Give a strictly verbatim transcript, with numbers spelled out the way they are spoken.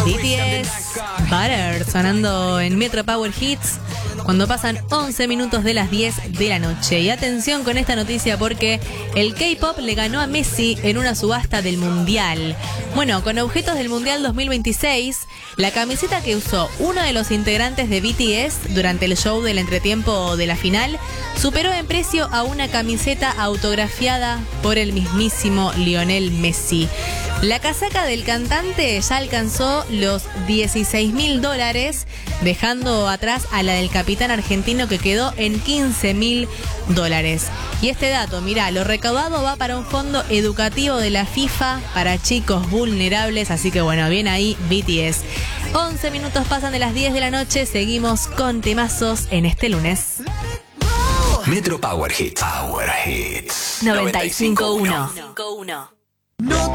B T S, Butter, sonando en Metro Power Hits cuando pasan once minutos de las diez de la noche. Y atención con esta noticia porque el K-pop le ganó a Messi en una subasta del Mundial. Bueno, con objetos del Mundial dos mil veintiséis, la camiseta que usó uno de los integrantes de B T S durante el show del entretiempo de la final superó en precio a una camiseta autografiada por el mismísimo Lionel Messi. La casaca del cantante ya alcanzó los dieciséis mil dólares, dejando atrás a la del capitán argentino que quedó en quince mil dólares. Y este dato, mirá, lo recaudado va para un fondo educativo de la FIFA para chicos vulnerables, así que bueno, bien ahí B T S. once minutos pasan de las diez de la noche, seguimos con temazos en este lunes. Metro Power Hits. Power Hits. noventa y cinco punto uno.